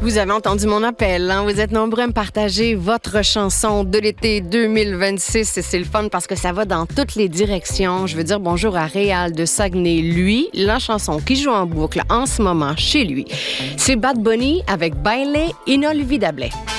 Vous avez entendu mon appel, hein? Vous êtes nombreux à me partager votre chanson de l'été 2026 et c'est le fun parce que ça va dans toutes les directions. Je veux dire bonjour à Réal de Saguenay. Lui, la chanson qui joue en boucle en ce moment chez lui, c'est Bad Bunny avec Baile Inolvidable.